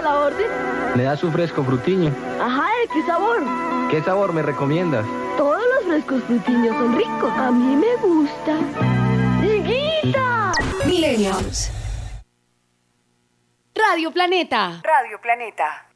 la orden. ¿Me das un fresco frutiño? Ajá, ¿de qué sabor? ¿Qué sabor me recomiendas? Todos los frescos frutiños son ricos. A mí me gusta. ¡Higuita! Millennials. Radio Planeta. Radio Planeta.